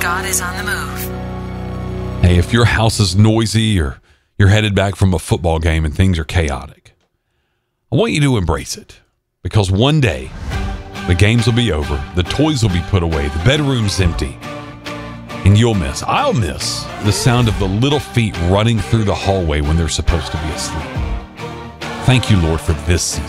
God is on the move. Hey, if your house is noisy or you're headed back from a football game and things are chaotic, I want you to embrace it, because one day the games will be over, the toys will be put away, the bedroom's empty, and I'll miss the sound of the little feet running through the hallway when they're supposed to be asleep. Thank you, Lord, for this season.